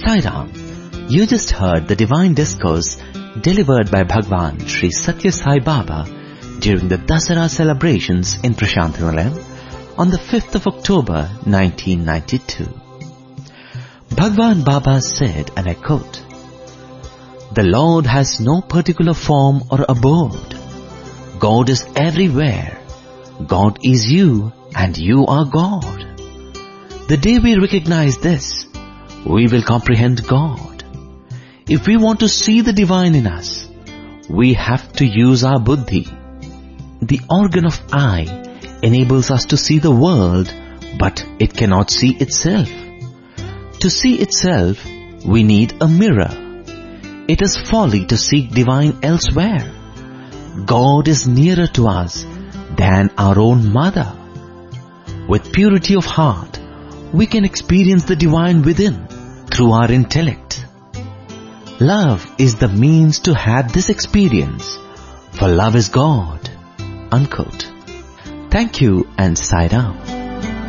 Sai Ram, you just heard the divine discourse delivered by Bhagwan Sri Satya Sai Baba during the Dasara celebrations in Prashantinilayam on the 5th of October 1992. Bhagwan Baba said, and I quote, "The Lord has no particular form or abode. God is everywhere. God is you and you are God. The day we recognize this, we will comprehend God. If we want to see the divine in us, we have to use our buddhi. The organ of eye enables us to see the world, but it cannot see itself. To see itself, we need a mirror. It is folly to seek divine elsewhere. God is nearer to us than our own mother. With purity of heart, we can experience the divine within through our intellect. Love is the means to have this experience, for love is God." Unquote. Thank you and Sai Ram.